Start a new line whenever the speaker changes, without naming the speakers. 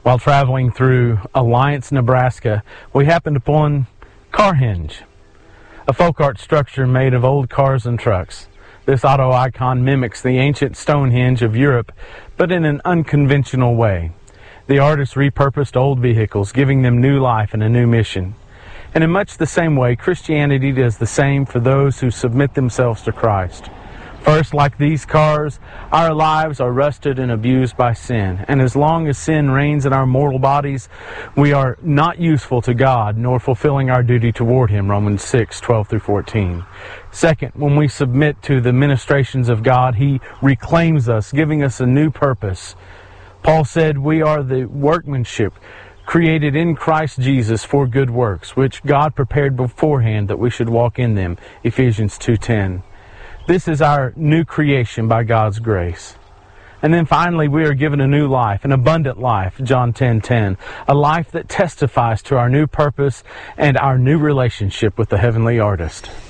While traveling through Alliance, Nebraska, we happened upon Carhenge, a folk art structure made of old cars and trucks. This auto icon mimics the ancient Stonehenge of Europe, but in an unconventional way. The artist repurposed old vehicles, giving them new life and a new mission. And in much the same way, Christianity does the same for those who submit themselves to Christ. First, like these cars, our lives are rusted and abused by sin. And as long as sin reigns in our mortal bodies, we are not useful to God, nor fulfilling our duty toward Him, Romans 6:12-14. Second, when we submit to the ministrations of God, He reclaims us, giving us a new purpose. Paul said we are the workmanship, created in Christ Jesus for good works, which God prepared beforehand that we should walk in them, Ephesians 2:10. This is our new creation by God's grace. And then finally, we are given a new life, an abundant life, John 10:10, a life that testifies to our new purpose and our new relationship with the Heavenly Artist.